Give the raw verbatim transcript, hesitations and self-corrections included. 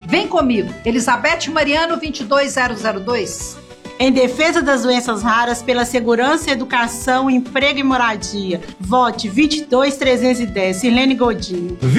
Vem comigo, Elizabeth Mariano, vinte e dois mil e dois. Em defesa das doenças raras, pela segurança, educação, emprego e moradia. Vote vinte e dois mil trezentos e dez, Sirlene Godinho.